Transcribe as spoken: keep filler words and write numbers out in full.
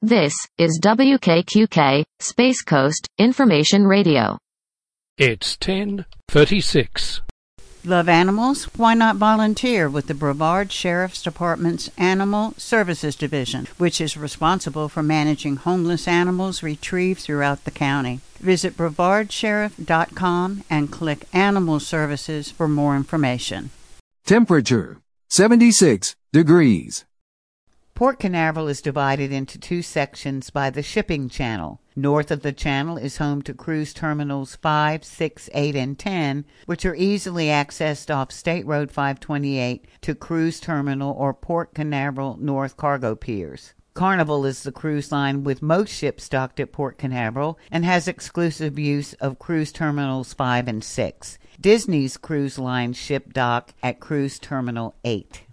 This is W K Q K, Space Coast, Information Radio. It's ten thirty-six. Love animals? Why not volunteer with the Brevard Sheriff's Department's Animal Services Division, which is responsible for managing homeless animals retrieved throughout the county. Visit brevard sheriff dot com and click Animal Services for more information. Temperature, seventy-six degrees. Port Canaveral is divided into two sections by the shipping channel. North of the channel is home to cruise terminals five, six, eight, and ten, which are easily accessed off State Road five twenty-eight to Cruise Terminal or Port Canaveral North cargo piers. Carnival is the cruise line with most ships docked at Port Canaveral and has exclusive use of cruise terminals five and six. Disney's cruise line ship dock at Cruise Terminal eight.